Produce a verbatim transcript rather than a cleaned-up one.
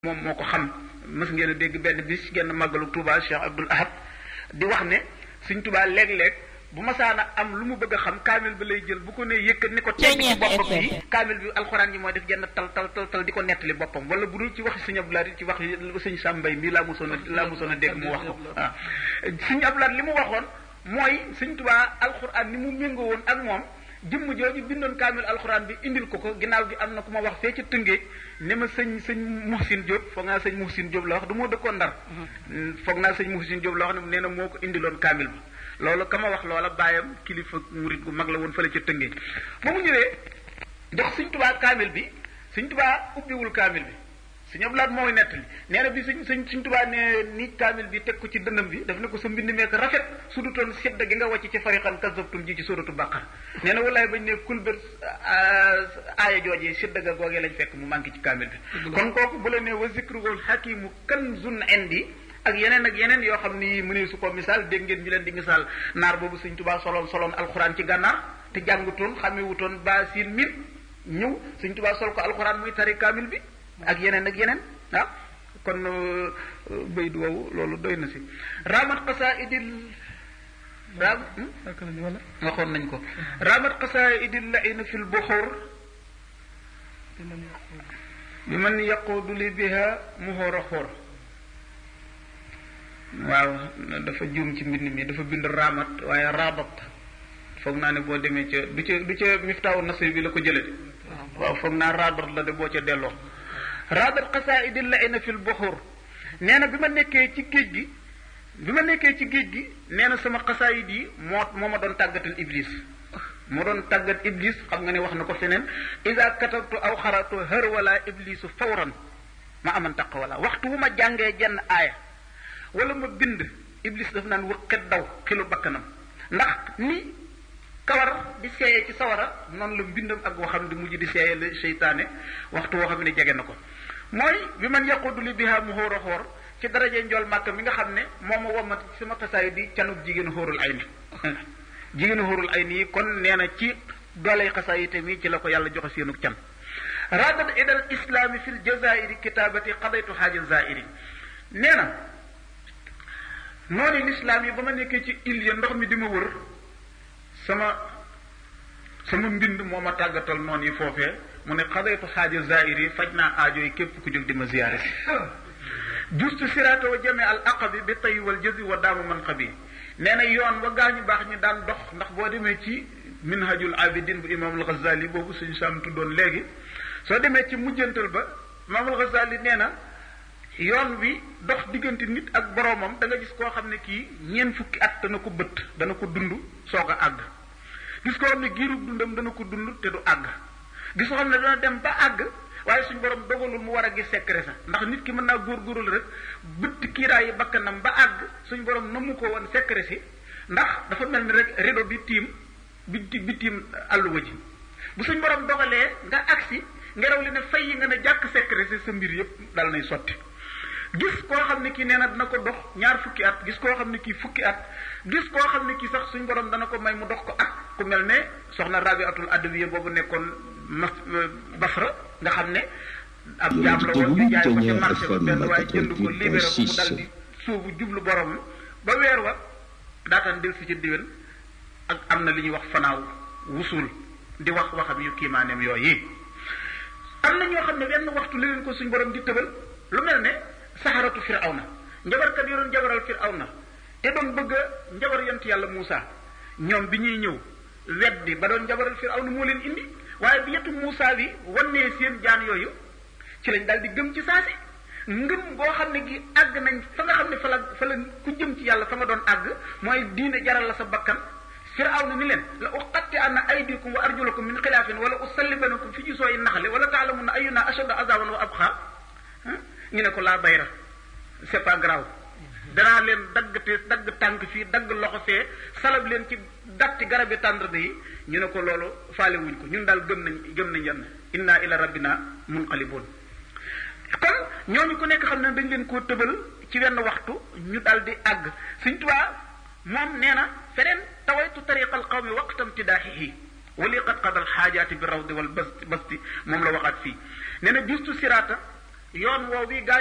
moom moo ko xam mës ngeen a dégg benn bis genn màggalu Touba Cheikh Abdoul Ahad di wax ne Sëñ Touba léeg-léeg bu masaana am lu mu bëgg a xam kaamil bi lay jël bu ko nee yëkkat ni ko teg ci boppam bi kaamil bi alxuraan yi mooy def genn tal tal tal tal di ko nettali boppam wala bu dul ci waxi Sëñ Abdoul Ahad ci wax Sëñ Sàmbay mii laa mosoon a laa mosoon a dégg mu wax ko waaw Sëñ Abdoul Ahad li mu waxoon mooy Sëñ Touba alxuraan ni mu méngoo woon ak moom jëmm jooju bindoon kaamil alxuraan bi indil ko ko ginnaaw gi am na ku ma wax fee ca Tëngéej ne ma sëñ sëñ Muhsin Diop foog naa sëñ Muhsin Diop la wax du moo dëkkoon Ndar foog naa sëñ Muhsin Diop la wax ne nee na moo ko indiloon kaamil bi loolu ka ma wax loola bàyyam kilifa murit gu mag la woon fële ca Tëngéej ba mu ñëwee jox Sëñ Tubaa kaamil bi Sëñ Tubaa ubbiwul kaamil bi Sëñ Abdoul Ahad mooy nettali nee na bi sëñ sëñ Sëñ Tubaa ne ni kaamil bi teg ko ci dëndam bi daf ne ko sa mbind meek rafet su dutoon sedda gi nga wàcc ci fariqan kasabtum ji ci suratu Baqara nee na wallaay bañ ne kulbét aaya joojee sedda ga googee lañ fekk mu manqué ci kaamil bi kon kooku bu la ne wa zikrul hakimu kanzun indi ak yeneen ak yeneen yoo xam ni mu ne su ko misaal dégg ngeen ñu leen di misaal naar boobu Sëñ Tubaa soloon soloon alxuraan ci gànnaar te jàngutoon xamewutoon ba siin mit ñëw Sëñ Tubaa sol ko alxuraan muy tari kaamil bi ak yeneen ak yeneen ah kon baydu woowu loolu doy na si ramat qasaidil ram waxoon nañ ko ramat qasaidil laina fi lbuxur bi man yaquudu li biha muhóor a xóor waaw dafa juum ci mbind mi dafa bind ramat waaye rabat foog naa ne boo demee ca du ca du ca miftaawu nasri bi la ko jële de waaw foog naa rabat la de boo ca delloo rabat qasaidil laina fi lbuxur nee na bi ma nekkee ci géej gi bi ma nekkee ci géej gi nee na sama xasaayid yi moo moo ma doon tàggatal iblis moo doon tàggat iblis xam nga ne wax na ko feneen isa katabtu aw xaratu hër wala iblisu fawran ma aman taq wala waxtu wu ma jàngee jenn aaya wala ma bind iblis daf naan wëqet daw xilu bakkanam ndax ni kawar di seeyee ci sawara noonu la mbindam ak waxam di mujj di seeyee la seytaane waxtu woo xam ne jege na ko mooy bi man yaqudu li biha mu xóor a xóor ci daraje njool màkk mi nga xam ne moom ma wommat ci sama xasaay di canuk jigéen xóorul ay ni jigéen xóorul ay ni kon nee na ci dooley xasaay itam yi ci la ko yàlla joxe seenuk can radat idal islami fil jazairi kitabati qadaytu xaaja zairi nee na noonu lislaam yi ba ma nekkee ci il ya ndox mi di ma wër sama sama mbind moo ma tàggatal noonu yi foofee mu ne xadaytu xaaja zairi faj naa aajo yi képp ku jóg di ma ziyaare si justu siraata wa jame al aqabi bi tay wal jëzi wa daamu man xabi nee na yoon wa gaañu baax ñi daan dox ndax boo demee ci minhajul abidin bu imaamul Ghazali boobu suñu saam tuddoon léegi soo demee ci mujjantal ba imaamul Ghazali nee na yoon wi dox diggante nit ak boroomam da nga gis koo xam ne kii ñeent fukki at dana ko bët dana ko dund soog a àgg gis koo xam ne giirub dundam dana ko dund te du àgg gis koo xam ne dana dem ba àgg waaye suñu borom dogalul mu war a gis secret sax ndax nit ki mën naa góorgóorlu rek bëtt kiiraayi bakkanam ba àgg suñu borom namu ko woon secret si ndax dafa mel ni rek rido bi tiim bi bi tiim àlluwa ji bu suñu borom dogalee nga agsi ngelaw li ne fay yi nga ne jàkk secret si sa mbir yëpp dal nay sotti gis koo xam ne kii nee na dina ko dox ñaar fukki at gis koo xam ne kii fukki at gis koo xam ne kii sax suñu borom dana ko may mu dox ko at ku mel ne soxna Rabiatul Adawiya boobu nekkoon mas Basra nga xam ne ab jaam la woon di jaay ko ci marché ba benn waaye jënd ko libéré ko mu dal di suubu jublu borom ba weer wa daataan del si ci diwén ak am na li ñuy wax fanaaw wusul di wax waxam yu kiimaaneem yooyu am na ñoo xam ne wenn waxtu li leen ko suñu borom di tëbal lu mel ne saxaratu firawna njabarkat yi doon jabaral firawna te doon bëgg a njabar yent yàlla Muusa ñoom bi ñuy ñëw weddi ba doon jabaral firawna moo leen indi waaye bi yetu Muusa bi wannee seen jaan yooyu ci lañ daal di gëm ci saasi ngëm boo xam ne gi àgg nañ fa nga xam ne fa la fa la ku jëm ci yàlla fa nga doon àgg mooy diine jaral la sa bakkan firawna ni leen la uqatti anna aydikum wa arjulakum min xilaafin wala usallibanakum fi jusooyi naxli wala taalamunna ayyuna ashaddu azaban wa abqa ñu ne ko laa bayra c'est pas grave danaa leen dagg te dagg tànk fii dagg loxo fee salab leen ci datti garabi tàndarde yi ñu ne ko loolu faale wuñ ko ñun daal gëm nañ gëm nañ yenn inna ila rabbina munqalibun kon ñooñu ku nekk xam ne dañ leen koo tëbal ci wenn waxtu ñu daal di àgg Sëñ Tuubaa moom nee na feneen tawaytu tariqa al qawmi waqtam tidaaxihi wali qad qadal xaajaati bi rawdi wal basti basti moom la waxaat fii nee na justu siraata yoon woow bi